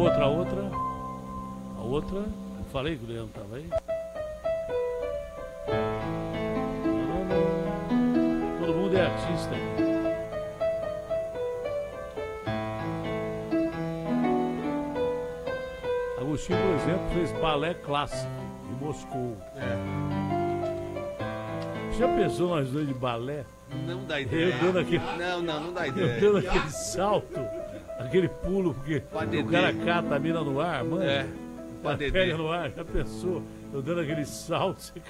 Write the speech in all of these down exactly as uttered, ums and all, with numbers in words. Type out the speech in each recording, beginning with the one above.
outra, a outra. A outra. Eu falei que o Leandro estava aí. Todo mundo é artista. Agostinho, por exemplo, fez balé clássico em Moscou. É. Já pensou nós dois de balé? Não dá ideia. Eu dando aquele, não, não, não dá ideia. Eu dando aquele salto, aquele pulo, porque Padedê. O cara cata a mina no ar, mano. É. Pega no ar, já pensou? Eu dando aquele salto. Você...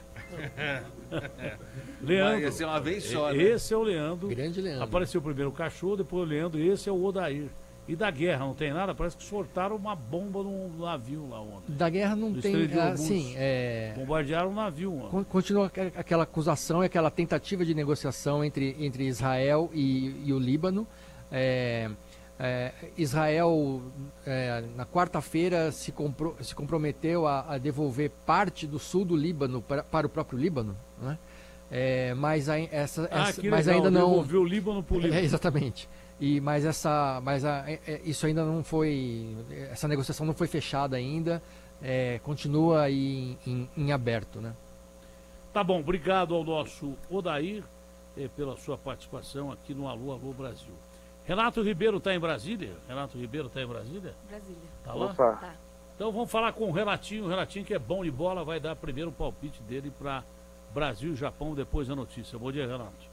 Leandro. Vai ser uma vez só, né? Esse é o Leandro. Grande Leandro. Apareceu primeiro o cachorro, depois o Leandro, e esse é o Odair. E da guerra não tem nada? Parece que soltaram uma bomba num navio lá ontem. Da guerra não tem, assim, é... Bombardearam um navio, mano. Continua aquela acusação e aquela tentativa de negociação entre, entre Israel e, e o Líbano. É, é, Israel, é, na quarta-feira, se, compro, se comprometeu a, a devolver parte do sul do Líbano para, para o próprio Líbano, né? É, mas, a, essa, ah, essa, que mas legal, ainda não... devolveu o Líbano para o Líbano. É, exatamente. E, mas essa, mas a, é, isso ainda não foi, essa negociação não foi fechada ainda, é, continua aí em, em, em aberto, né? Tá bom, obrigado ao nosso Odair eh, pela sua participação aqui no Alô, Alô Brasil. Renato Ribeiro está em Brasília? Renato Ribeiro está em Brasília? Brasília. Tá lá? Opa. Tá. Então vamos falar com o Renatinho, o Renatinho que é bom de bola, vai dar primeiro o palpite dele para Brasil e Japão, depois a notícia. Bom dia, Renato.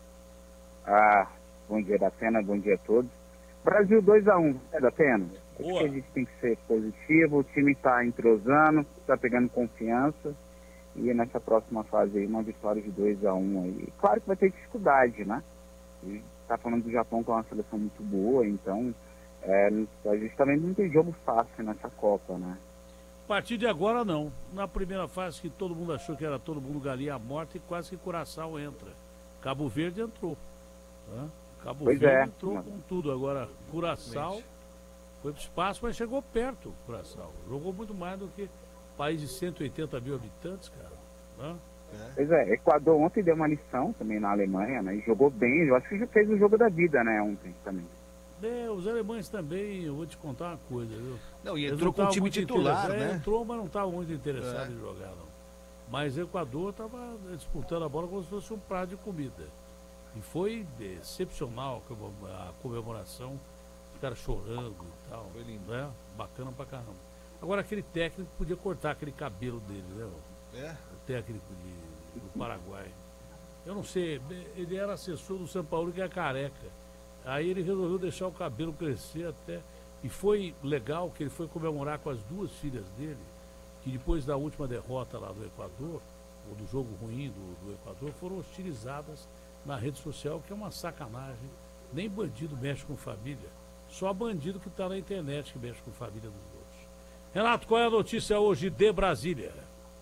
Ah... Bom dia, Datena, bom dia a todos. Brasil dois a um, é, Datena? Acho que a gente tem que ser positivo, o time está entrosando, está pegando confiança, e nessa próxima fase aí, uma vitória de dois a um aí. Claro que vai ter dificuldade, né? Está falando do Japão, que é uma seleção muito boa, então é, a gente também não tem jogo fácil nessa Copa, né? A partir de agora, não. Na primeira fase, que todo mundo achou que era todo mundo galinha morta, e quase que Curaçao entra. Cabo Verde entrou. Tá? Cabo pois Verde é. entrou com tudo. Agora, Curaçao foi para o espaço, mas chegou perto, Curaçao. Jogou muito mais do que país de cento e oitenta mil habitantes, cara. Né? É. Pois é, Equador ontem deu uma lição também na Alemanha, né? E jogou bem, eu acho que já fez o jogo da vida, né, ontem também. É, os alemães também, eu vou te contar uma coisa, viu? Não, e entrou com o time titular, né? É, entrou, mas não estava muito interessado é. em jogar, não. Mas o Equador estava disputando a bola como se fosse um prato de comida. E foi excepcional a comemoração, os caras chorando e tal. Foi lindo, né? Bacana pra caramba. Agora aquele técnico podia cortar aquele cabelo dele, né? É? O técnico de, do Paraguai. Eu não sei, ele era assessor do São Paulo, que é careca. Aí ele resolveu deixar o cabelo crescer até. E foi legal que ele foi comemorar com as duas filhas dele, que depois da última derrota lá do Equador, ou do jogo ruim do, do Equador, foram hostilizadas na rede social, que é uma sacanagem. Nem bandido mexe com família, só bandido que está na internet que mexe com família dos outros. Renato, qual é a notícia hoje de Brasília?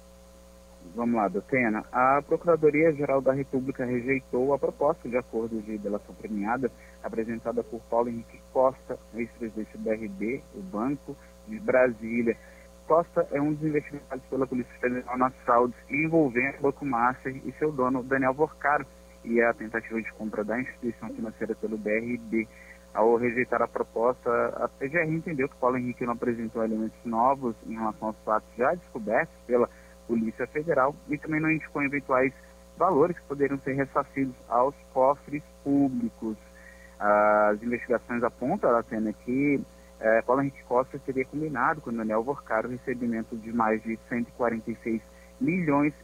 Vamos lá, Datena. A Procuradoria-Geral da República rejeitou a proposta de acordo de delação premiada apresentada por Paulo Henrique Costa, ex-presidente do B R B, o Banco de Brasília. Costa é um dos investigados pela Polícia Federal nas fraudes envolvendo o Banco Master e seu dono, Daniel Vorcaro, e a tentativa de compra da instituição financeira pelo B R B. Ao rejeitar a proposta, a P G R entendeu que Paulo Henrique não apresentou elementos novos em relação aos fatos já descobertos pela Polícia Federal e também não indicou eventuais valores que poderiam ser ressarcidos aos cofres públicos. As investigações apontam, Atena, que eh, Paulo Henrique Costa teria combinado com Daniel Vorcaro o recebimento de mais de cento e quarenta e seis milhões